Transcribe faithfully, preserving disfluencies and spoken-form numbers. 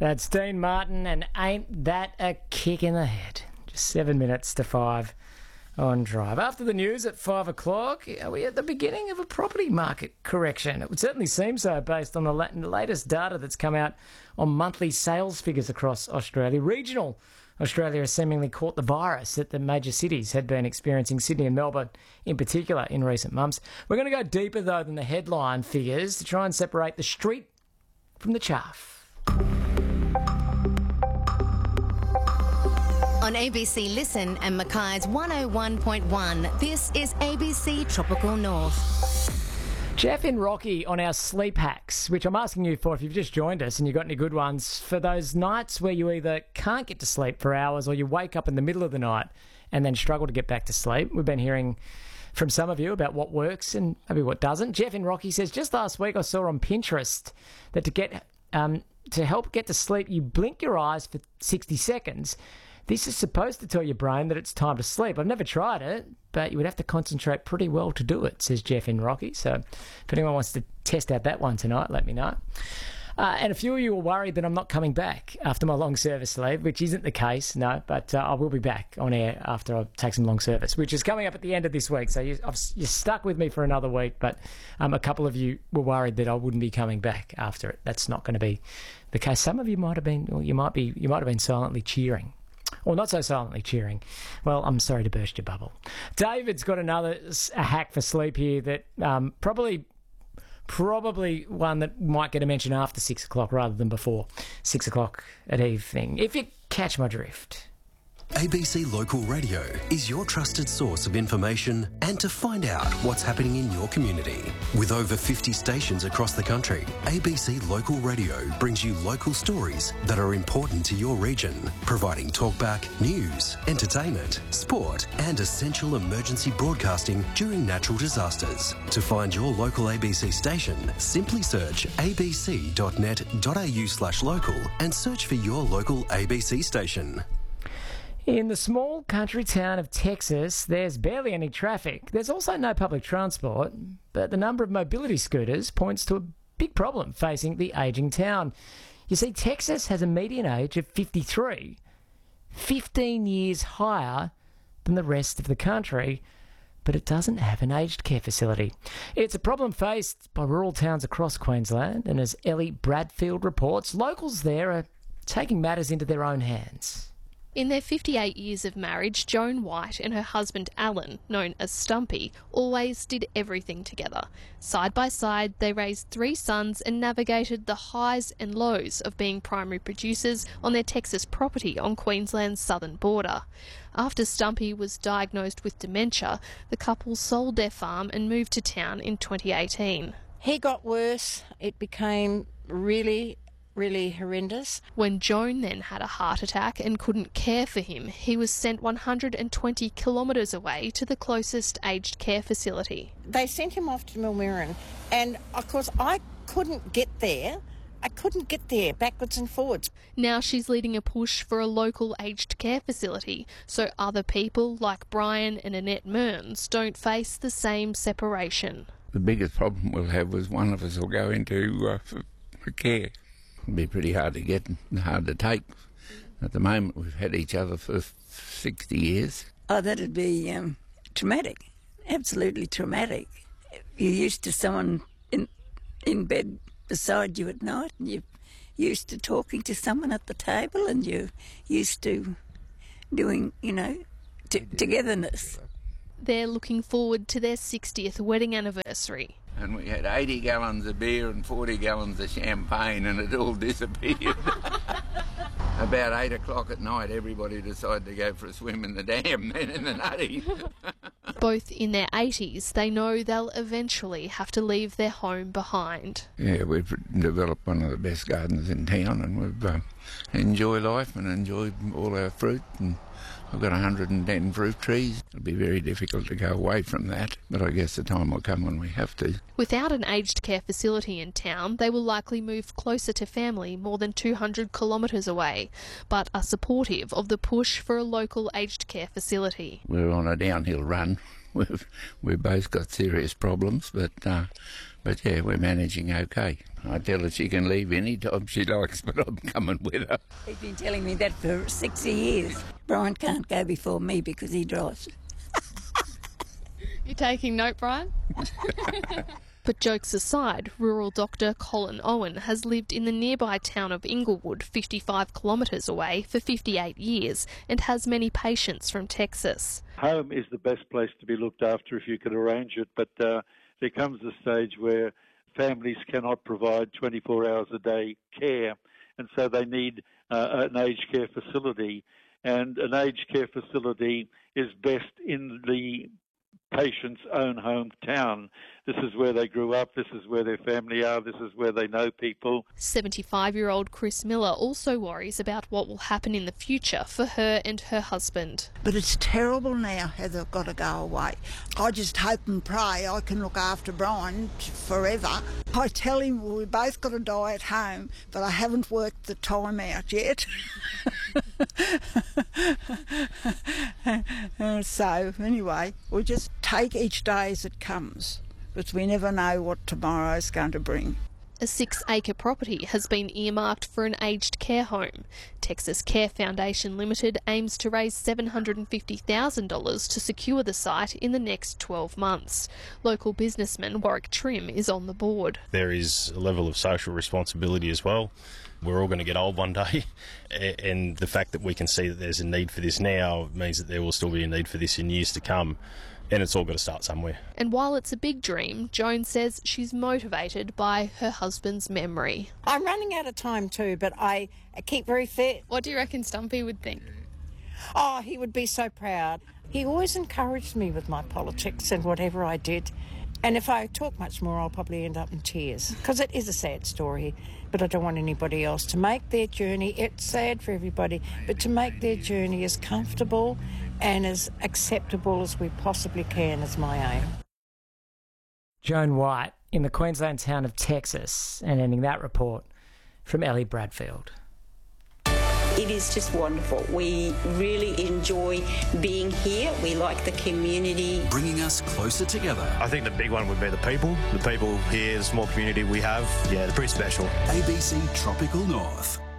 That's Dean Martin, and ain't that a kick in the head? Just seven minutes to five on Drive. After the news at five o'clock, are we at the beginning of a property market correction? It would certainly seem so based on the latest data that's come out on monthly sales figures across Australia. Regional Australia has seemingly caught the virus that the major cities had been experiencing, Sydney and Melbourne in particular, in recent months. We're going to go deeper, though, than the headline figures to try and separate the street from the chaff. On A B C Listen and Mackay's one oh one point one, this is A B C Tropical North. Jeff and Rocky on our sleep hacks, which I'm asking you for if you've just joined us and you've got any good ones, for those nights where you either can't get to sleep for hours or you wake up in the middle of the night and then struggle to get back to sleep. We've been hearing from some of you about what works and maybe what doesn't. Jeff in Rocky says, just last week I saw on Pinterest that to get um, to help get to sleep, you blink your eyes for sixty seconds. This is supposed to tell your brain that it's time to sleep. I've never tried it, but you would have to concentrate pretty well to do it, says Jeff in Rocky. So if anyone wants to test out that one tonight, let me know. Uh, and a few of you are worried that I'm not coming back after my long service leave, which isn't the case, no, but uh, I will be back on air after I take some long service, which is coming up at the end of this week. So you, I've, you're stuck with me for another week, but um, a couple of you were worried that I wouldn't be coming back after it. That's not going to be the case. Some of you might have been, or you might be, you might have been silently cheering. Or not so silently cheering. Well, I'm sorry to burst your bubble. David's got another a hack for sleep here that um, probably probably one that might get a mention after six o'clock rather than before six o'clock at evening, if you catch my drift. A B C Local Radio is your trusted source of information and to find out what's happening in your community. With over fifty stations across the country, A B C Local Radio brings you local stories that are important to your region, providing talkback, news, entertainment, sport and essential emergency broadcasting during natural disasters. To find your local A B C station, simply search abc.net.au slash local and search for your local A B C station. In the small country town of Texas, there's barely any traffic. There's also no public transport, but the number of mobility scooters points to a big problem facing the ageing town. You see, Texas has a median age of fifty-three, fifteen years higher than the rest of the country, but it doesn't have an aged care facility. It's a problem faced by rural towns across Queensland, and as Ellie Bradfield reports, locals there are taking matters into their own hands. In their fifty-eight years of marriage, Joan White and her husband Alan, known as Stumpy, always did everything together. Side by side, they raised three sons and navigated the highs and lows of being primary producers on their Texas property on Queensland's southern border. After Stumpy was diagnosed with dementia, the couple sold their farm and moved to town in twenty eighteen. He got worse. It became really really horrendous. When Joan then had a heart attack and couldn't care for him, he was sent one hundred twenty kilometres away to the closest aged care facility. They sent him off to Millmerran, and of course I couldn't get there. I couldn't get there backwards and forwards. Now she's leading a push for a local aged care facility so other people like Brian and Annette Mearns don't face the same separation. The biggest problem we'll have is one of us will go into uh, for, for care. It'll be pretty hard to get and hard to take. At the moment, we've had each other for sixty years. Oh, that'd be um, traumatic. Absolutely traumatic. You're used to someone in in bed beside you at night, and you're used to talking to someone at the table, and you're used to doing, you know, t- togetherness. They're looking forward to their sixtieth wedding anniversary. And we had eighty gallons of beer and forty gallons of champagne, and it all disappeared. About eight o'clock at night, everybody decided to go for a swim in the dam, then in the nutty. Both in their eighties, they know they'll eventually have to leave their home behind. Yeah, we've developed one of the best gardens in town, and we've uh, enjoyed life and enjoyed all our fruit, and I've got one hundred ten fruit trees. It'll be very difficult to go away from that, but I guess the time will come when we have to. Without an aged care facility in town, they will likely move closer to family more than two hundred kilometres away, but are supportive of the push for a local aged care facility. We're on a downhill run. We've, we've both got serious problems, but uh, But yeah, we're managing okay. I tell her she can leave any time she likes, but I'm coming with her. He's been telling me that for sixty years. Brian can't go before me because he drives. You taking note, Brian? But jokes aside, rural doctor Colin Owen has lived in the nearby town of Inglewood, fifty-five kilometres away, for fifty-eight years and has many patients from Texas. Home is the best place to be looked after if you can arrange it, but uh, there comes a stage where families cannot provide twenty-four hours a day care, and so they need uh, an aged care facility. And an aged care facility is best in the patient's own hometown. This is where they grew up, this is where their family are, this is where they know people. seventy-five-year-old Chris Miller also worries about what will happen in the future for her and her husband. But it's terrible now how they've got to go away. I just hope and pray I can look after Brian forever. I tell him well, we both got to die at home, but I haven't worked the time out yet. So anyway, we just take each day as it comes, because we never know what tomorrow's going to bring. A six-acre property has been earmarked for an aged care home. Texas Care Foundation Limited aims to raise seven hundred fifty thousand dollars to secure the site in the next twelve months. Local businessman Warwick Trim is on the board. There is a level of social responsibility as well. We're all going to get old one day, and the fact that we can see that there's a need for this now means that there will still be a need for this in years to come. And it's all got to start somewhere. And while it's a big dream, Joan says she's motivated by her husband's memory. I'm running out of time too, but I keep very fit. What do you reckon Stumpy would think? Oh, he would be so proud. He always encouraged me with my politics and whatever I did. And if I talk much more, I'll probably end up in tears, because it is a sad story. But I don't want anybody else to make their journey, it's sad for everybody, but to make their journey as comfortable and as acceptable as we possibly can is my aim. Joan White in the Queensland town of Texas, and ending that report from Ellie Bradfield. It is just wonderful. We really enjoy being here. We like the community. Bringing us closer together. I think the big one would be the people. The people here, the small community we have, yeah, they're pretty special. A B C Tropical North.